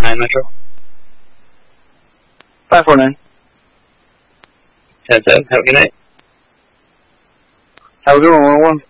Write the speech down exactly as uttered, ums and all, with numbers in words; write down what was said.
nine Metro. five four nine. ten ten. Have a good night. Have a good one, one oh one.